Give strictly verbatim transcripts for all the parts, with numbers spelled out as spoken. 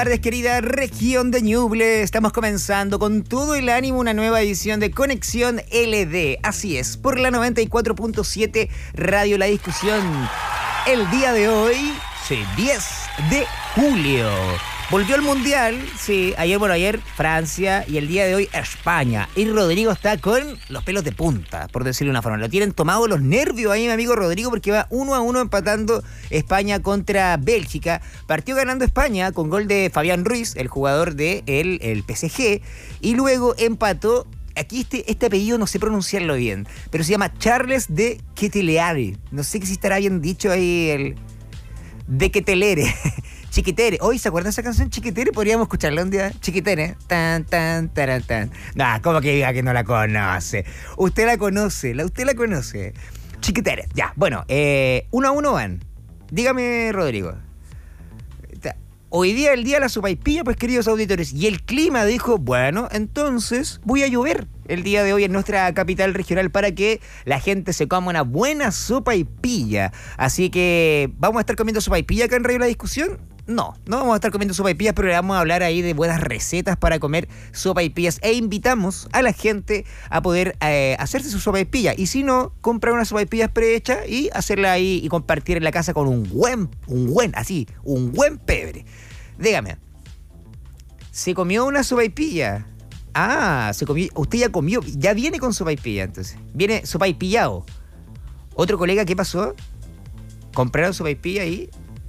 tardes, querida región de Ñuble. Estamos comenzando con todo el ánimo una nueva edición de Conexión L D. Así es, por la noventa y cuatro punto siete Radio La Discusión. El día de hoy, sí, diez de julio. Volvió el Mundial, sí, ayer, bueno, ayer Francia y el día de hoy España. Y Rodrigo está con los pelos de punta, por decirlo de una forma. Lo tienen tomado los nervios ahí, mi amigo Rodrigo, porque va uno a uno empatando España contra Bélgica. Partió ganando España con gol de Fabián Ruiz, el jugador del de el P S G, y luego empató. Aquí este, este apellido no sé pronunciarlo bien, pero se llama Charles de Ketelaere. No sé si estará bien dicho ahí el... De Ketelaere. Chiquitere. Hoy, ¿se acuerdan de esa canción Chiquitere? Podríamos escucharla un día. Chiquitere. Tan, tan, taran, tan. Nah, ¿cómo que diga que no la conoce? Usted la conoce, la, usted la conoce. Chiquitere. Ya, bueno, eh, uno a uno van. Dígame, Rodrigo. Hoy día, el día de la sopaipilla, pues, queridos auditores. Y el clima dijo, bueno, entonces voy a llover el día de hoy en nuestra capital regional para que la gente se coma una buena sopaipilla. Así que, ¿vamos a estar comiendo sopaipilla acá en Radio La Discusión? No, no vamos a estar comiendo sopaipillas, pero le vamos a hablar ahí de buenas recetas para comer sopaipillas e invitamos a la gente a poder eh, hacerse su sopaipilla y si no, comprar unas sopaipillas prehechas y hacerla ahí y compartir en la casa con un buen, un buen, así, un buen pebre. Dígame, ¿se comió una sopaipilla? Ah, se comió, usted ya comió, ya viene con sopaipilla entonces, viene sopaipillado. ¿Otro colega qué pasó? ¿Compraron sopaipilla y...?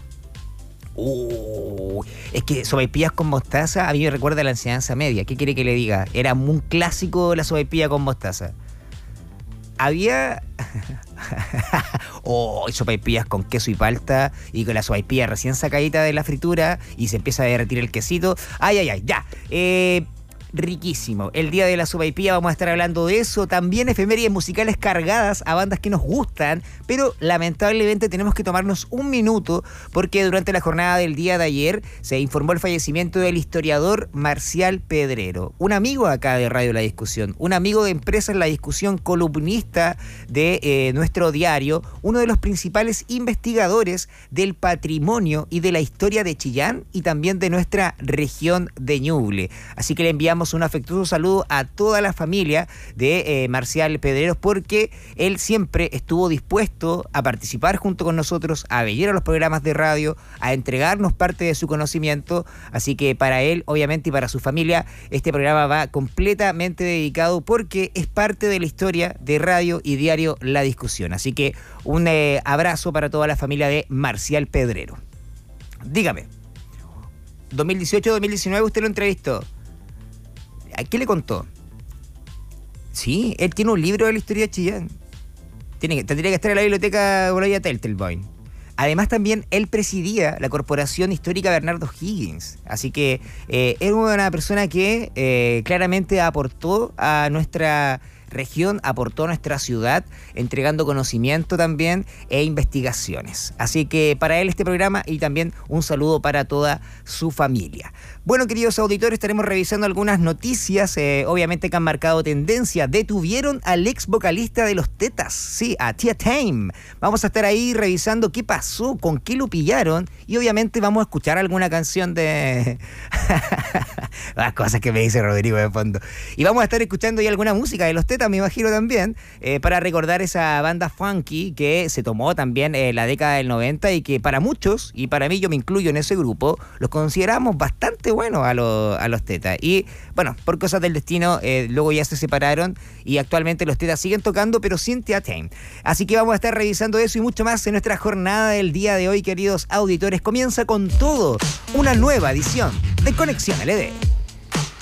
Uh, es que sopaipillas con mostaza a mí me recuerda a la enseñanza media. ¿Qué quiere que le diga? Era un clásico la sopaipilla con mostaza. Había... oh, sopaipillas con queso y palta y con la sopaipilla recién sacadita de la fritura y se empieza a derretir el quesito. Ay, ay, ay, ya. Eh... Riquísimo. El día de la sopaipilla vamos a estar hablando de eso. También efemérides musicales cargadas a bandas que nos gustan, pero lamentablemente tenemos que tomarnos un minuto porque durante la jornada del día de ayer se informó el fallecimiento del historiador Marcial Pedrero, un amigo acá de Radio La Discusión, un amigo de Empresas La Discusión, columnista de eh, nuestro diario, uno de los principales investigadores del patrimonio y de la historia de Chillán y también de nuestra región de Ñuble. Así que le enviamos un afectuoso saludo a toda la familia de eh, Marcial Pedreros porque él siempre estuvo dispuesto a participar junto con nosotros, a venir a los programas de radio, a entregarnos parte de su conocimiento, así que para él, obviamente, y para su familia, este programa va completamente dedicado porque es parte de la historia de Radio y Diario La Discusión, así que un eh, abrazo para toda la familia de Marcial Pedrero. Dígame, dos mil dieciocho dos mil diecinueve usted lo entrevistó. ¿A qué le contó? Sí, él tiene un libro de la historia de Chillán. Tiene que, tendría que estar en la biblioteca Bolivia Teltelboim. Además, también él presidía la Corporación Histórica Bernardo Higgins. Así que eh, es una persona que eh, claramente aportó a nuestra región, aportó a nuestra ciudad, entregando conocimiento también e investigaciones. Así que para él este programa y también un saludo para toda su familia. Bueno, queridos auditores, estaremos revisando algunas noticias, eh, obviamente que han marcado tendencia. Detuvieron al ex vocalista de Los Tetas, sí, a Tia Tame. Vamos a estar ahí revisando qué pasó, con qué lo pillaron y obviamente vamos a escuchar alguna canción de... las cosas que me dice Rodrigo de fondo. Y vamos a estar escuchando ya alguna música de Los Tetas, me imagino también, eh, para recordar esa banda funky que se tomó también en eh, la década del noventa y que para muchos, y para mí yo me incluyo en ese grupo, los consideramos bastante buenos a, lo, a Los Tetas. Y bueno, por cosas del destino, eh, luego ya se separaron y actualmente Los Tetas siguen tocando, pero sin Tia Tame. Así que vamos a estar revisando eso y mucho más en nuestra jornada del día de hoy, queridos auditores. Comienza con todo una nueva edición de Conexión L D.